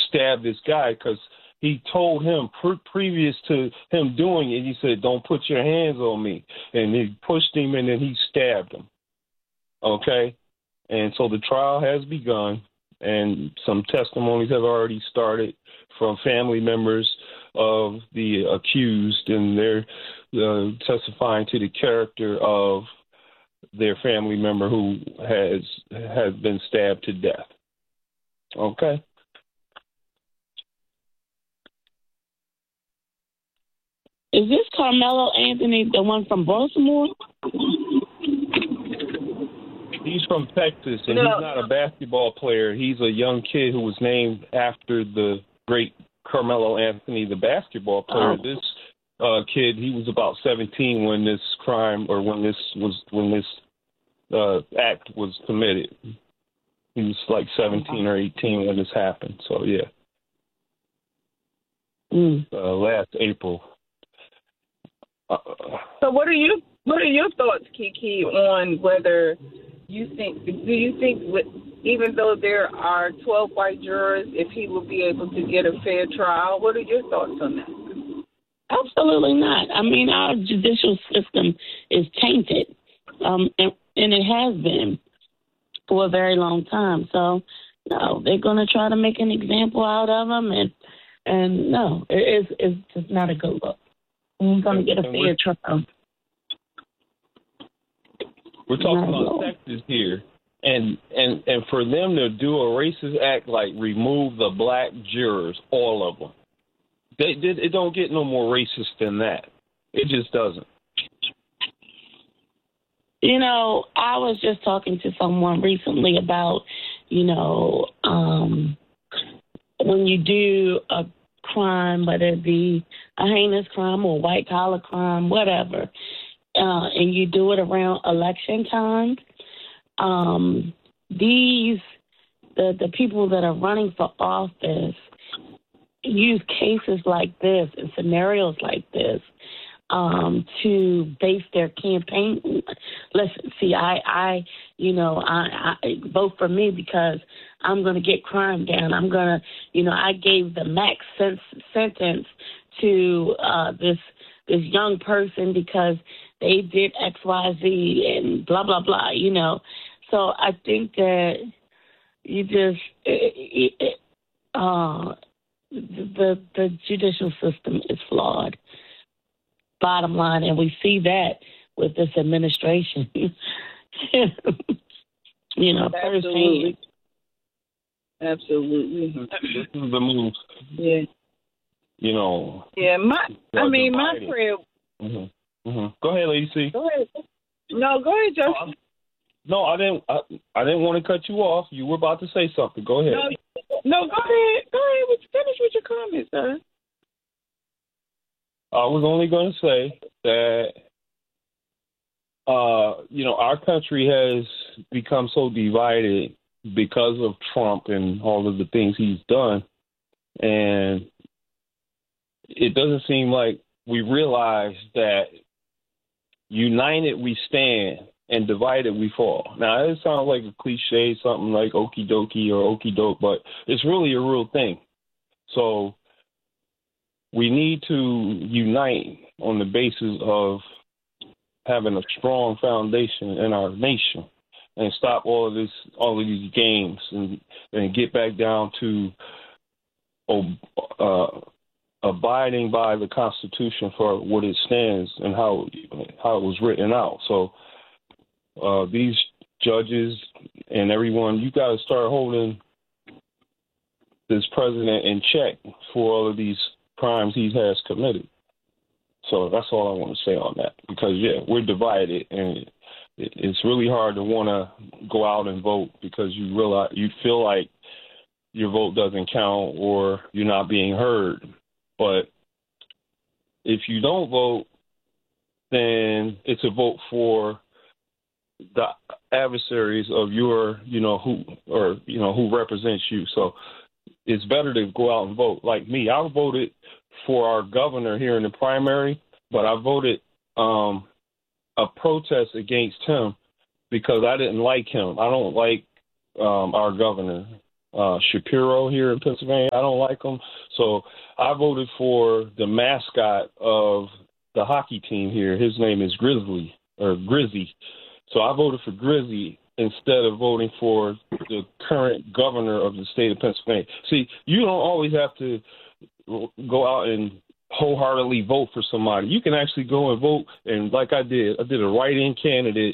stabbed this guy because he told him previous to him doing it, he said, "Don't put your hands on me." And he pushed him and then he stabbed him. Okay? And so the trial has begun, and some testimonies have already started from family members of the accused, and they're testifying to the character of their family member who has been stabbed to death. Okay? Is this Carmelo Anthony, the one from Baltimore? He's from Texas, and he's not a basketball player. He's a young kid who was named after the great Carmelo Anthony, the basketball player. Oh. This kid, he was about 17 when this crime, or when this act was committed. He was like 17 or 18 when this happened. So yeah, last April. So what are your thoughts, Kiki, on whether do you think even though there are 12 white jurors, if he will be able to get a fair trial? What are your thoughts on that? Absolutely not. I mean, our judicial system is tainted, and it has been for a very long time. So, no, they're going to try to make an example out of him, and no, it's just not a good look. He's going to get a fair trial. We're talking about Texas here, and for them to do a racist act like remove the black jurors, all of them, it don't get no more racist than that. It just doesn't. You know, I was just talking to someone recently about, when you do a crime, whether it be a heinous crime or white collar crime, whatever, and you do it around election time, the people that are running for office use cases like this and scenarios like this to base their campaign. Listen, see, I vote for me because I'm going to get crime down. I'm going to, I gave the max sentence to this young person because they did X, Y, Z and blah, blah, blah, So I think that you just, the judicial system is flawed, bottom line, and we see that with this administration. Absolutely. Firsthand. Absolutely. This is the move. Yeah. Yeah, my prayer. Mm-hmm. Mm-hmm. Go ahead, Lady C. Go ahead. No, go ahead, Joe. No, I didn't want to cut you off. You were about to say something. Go ahead. No, go ahead. Finish with your comments, sir. I was only going to say that, our country has become so divided because of Trump and all of the things he's done. And it doesn't seem like we realize that united we stand and divided we fall. Now, it sounds like a cliche, something like okie dokie or okie doke, but it's really a real thing. So we need to unite on the basis of having a strong foundation in our nation and stop all of these games and get back down to abiding by the Constitution for what it stands and how it was written out. So these judges and everyone, you got to start holding this president in check for all of these crimes he has committed. So that's all I want to say on that. Because, we're divided, and it's really hard to want to go out and vote because you feel like your vote doesn't count or you're not being heard. But if you don't vote, then it's a vote for the adversaries of your, who represents you. So it's better to go out and vote. Like me, I voted for our governor here in the primary, but I voted a protest against him because I didn't like him. I don't like our governor. Shapiro here in Pennsylvania. I don't like him. So I voted for the mascot of the hockey team here. His name is Grizzly or Grizzy. So I voted for Grizzy instead of voting for the current governor of the state of Pennsylvania. See, you don't always have to go out and wholeheartedly vote for somebody. You can actually go and vote, and like I did a write-in candidate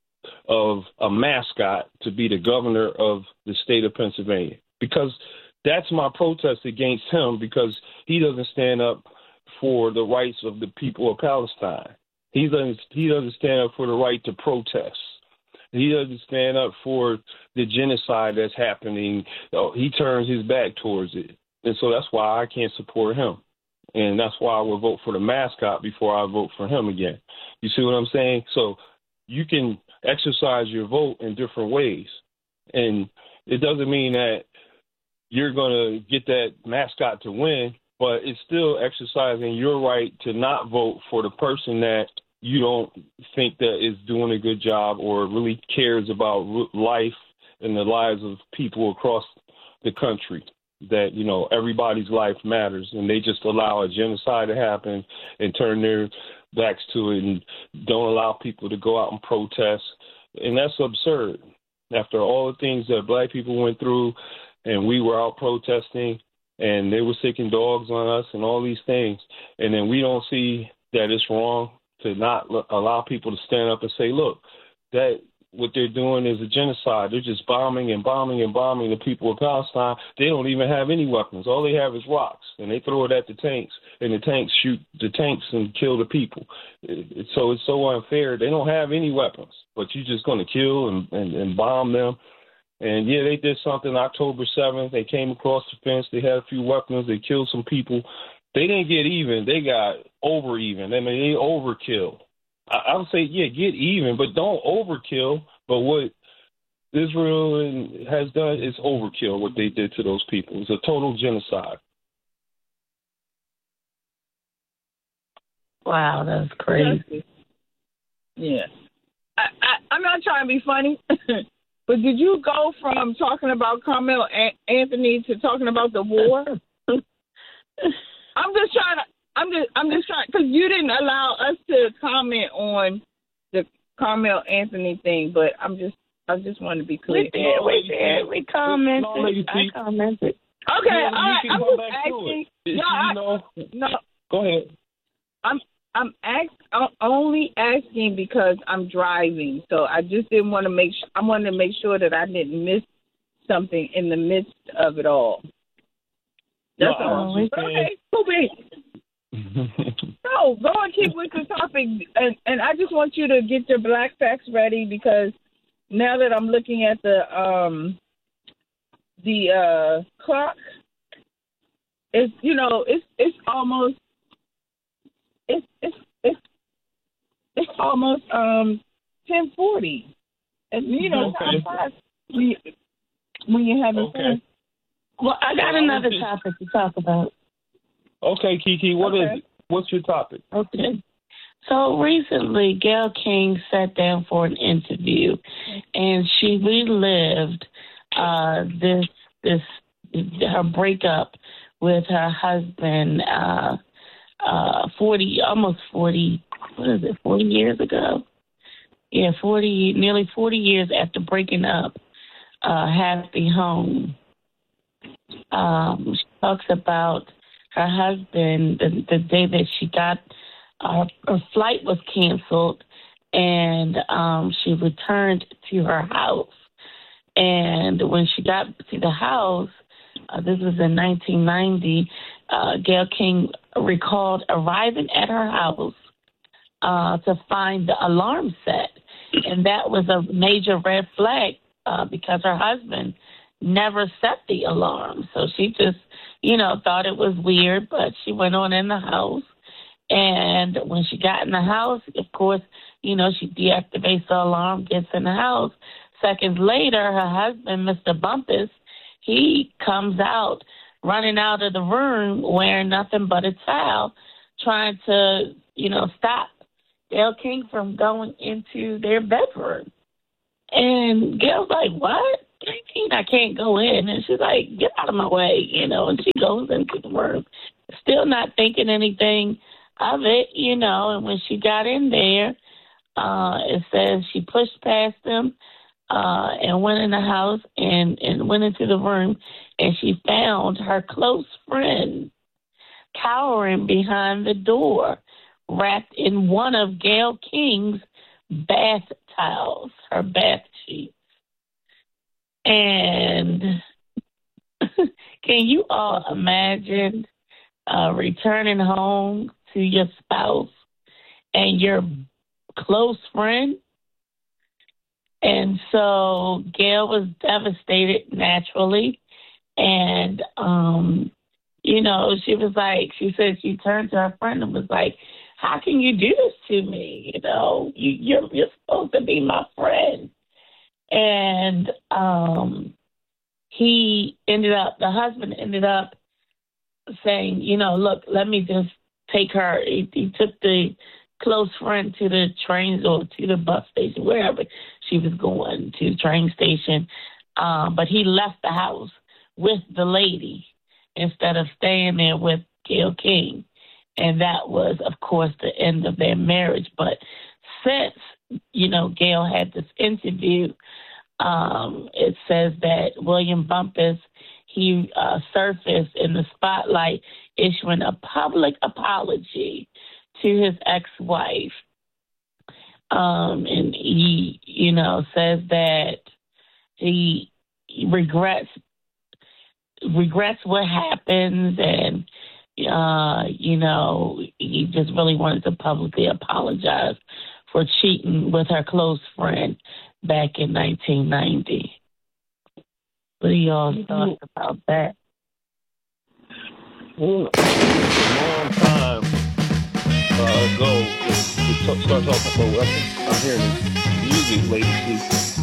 of a mascot to be the governor of the state of Pennsylvania, because that's my protest against him, because he doesn't stand up for the rights of the people of Palestine. He doesn't stand up for the right to protest. He doesn't stand up for the genocide that's happening. He turns his back towards it. And so that's why I can't support him. And that's why I will vote for the mascot before I vote for him again. You see what I'm saying? So you can exercise your vote in different ways. And it doesn't mean that you're going to get that mascot to win, but it's still exercising your right to not vote for the person that you don't think that is doing a good job or really cares about life and the lives of people across the country. That, you know, everybody's life matters, and they just allow a genocide to happen and turn their backs to it and don't allow people to go out and protest. And that's absurd. After all the things that black people went through, and we were out protesting, and they were sicking dogs on us and all these things, and then we don't see that it's wrong to not allow people to stand up and say, look, that what they're doing is a genocide. They're just bombing and bombing and bombing the people of Palestine. They don't even have any weapons. All they have is rocks, and they throw it at the tanks, and the tanks shoot the tanks and kill the people. So it's so unfair. They don't have any weapons, but you're just going to kill and bomb them. And, yeah, they did something October 7th. They came across the fence. They had a few weapons. They killed some people. They didn't get even. They got over even. I mean, they overkill. I would say, yeah, get even, but don't overkill. But what Israel has done is overkill, what they did to those people. It's a total genocide. Wow, that's crazy. Yeah. I'm not trying to be funny, but did you go from talking about Carmel Anthony to talking about the war? I'm just trying, because you didn't allow us to comment on the Carmel Anthony thing, but I just want to be clear. We commented. I commented. Okay, all right. I'm just asking. No. Go ahead. I'm only asking because I'm driving, so I just didn't want to I wanted to make sure that I didn't miss something in the midst of it all. That's all. Okay, cool. No, go and keep with the topic, and I just want you to get your black facts ready, because now that I'm looking at the clock, it's almost 10:40, and okay. time flies when you're having fun. Well, I got another topic to talk about. Okay, Kiki, what is it? What's your topic? Okay. So recently, Gayle King sat down for an interview, and she relived her breakup with her husband 40 years ago? Yeah, nearly 40 years after breaking up Happy Home. She talks about her husband, the day that she got, her flight was canceled, and she returned to her house. And when she got to the house, this was in 1990, Gayle King recalled arriving at her house to find the alarm set. And that was a major red flag because her husband never set the alarm. So she just, thought it was weird, but she went on in the house. And when she got in the house, of course, she deactivates the alarm, gets in the house. Seconds later, her husband, Mr. Bumpus, he comes out, running out of the room wearing nothing but a towel, trying to, stop Gayle King from going into their bedroom. And Gayle's like, what? what do you mean I can't go in? And she's like, get out of my way, and she goes into the room, still not thinking anything of it, and when she got in there, it says she pushed past him and went in the house and went into the room, and she found her close friend cowering behind the door, wrapped in one of Gayle King's bath towels, her bath sheets. And can you all imagine returning home to your spouse and your close friend? And so Gayle was devastated naturally. And, she was like, she said she turned to her friend and was like, how can you do this to me? You're supposed to be my friend. And the husband ended up saying, look, let me just take her. He took the close friend to the trains or to the bus station, wherever she was going, to the train station. But he left the house with the lady instead of staying there with Gayle King. And that was, of course, the end of their marriage. But since, Gayle had this interview, it says that William Bumpus, he surfaced in the spotlight issuing a public apology to his ex-wife. And he, says that he regrets what happened, and he just really wanted to publicly apologize for cheating with her close friend back in 1990. What are y'all's thoughts about that? Well, a long time ago, to start talking about, I'm hearing music lately.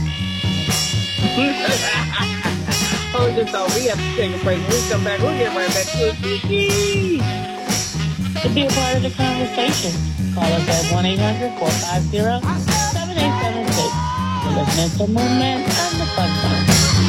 Hold this on. We have to take a break. When we come back, we'll get right back to it. Kiki! To be a part of the conversation, call us at 1-800-450-7876. You're listening to Movement on the Fun Zone.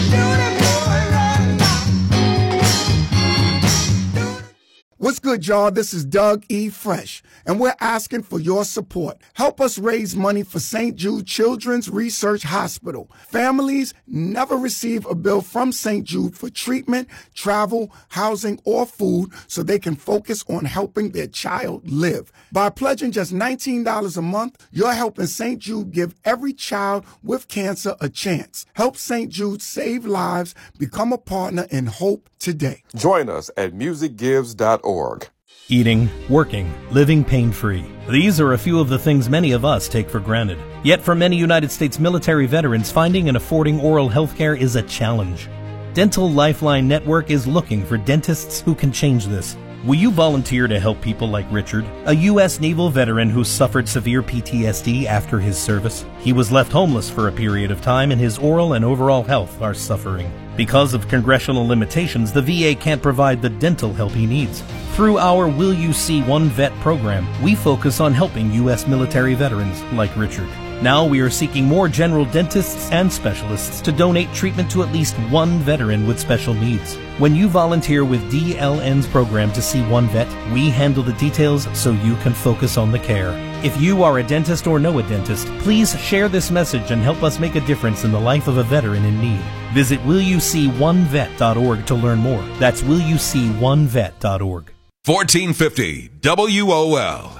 What's good, y'all? This is Doug E. Fresh, and we're asking for your support. Help us raise money for St. Jude Children's Research Hospital. Families never receive a bill from St. Jude for treatment, travel, housing, or food, so they can focus on helping their child live. By pledging just $19 a month, you're helping St. Jude give every child with cancer a chance. Help St. Jude save lives. Become a partner in hope today. Join us at musicgives.org. Eating, working, living pain-free. These are a few of the things many of us take for granted. Yet for many United States military veterans, finding and affording oral health care is a challenge. Dental Lifeline Network is looking for dentists who can change this. Will you volunteer to help people like Richard, a U.S. naval veteran who suffered severe PTSD after his service? He was left homeless for a period of time, and his oral and overall health are suffering. Because of congressional limitations, the VA can't provide the dental help he needs. Through our Will You See One Vet program, we focus on helping U.S. military veterans like Richard. Now we are seeking more general dentists and specialists to donate treatment to at least one veteran with special needs. When you volunteer with DLN's program to see one vet, we handle the details so you can focus on the care. If you are a dentist or know a dentist, please share this message and help us make a difference in the life of a veteran in need. Visit willyouseeonevet.org to learn more. That's willyouseeonevet.org. 1450 WOL.